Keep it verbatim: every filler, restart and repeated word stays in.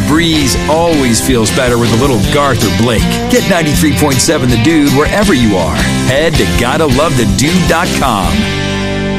breeze always feels better with a little Garth or Blake. Get ninety-three point seven The Dude wherever you are. Head to gotta love the dude dot com.